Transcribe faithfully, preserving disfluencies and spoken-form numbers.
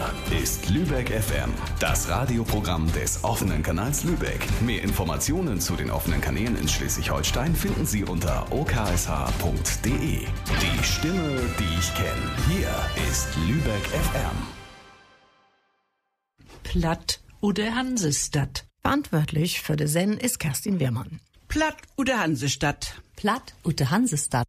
ist Lübeck F M, das Radioprogramm des offenen Kanals Lübeck. Mehr Informationen zu den offenen Kanälen in Schleswig-Holstein finden Sie unter o k s h punkt d e. Die Stimme, die ich kenne. Hier ist Lübeck F M. Platt oder Hansestadt. Verantwortlich für den Sen ist Kerstin Wehrmann. Platt oder Hansestadt. Platt oder Hansestadt.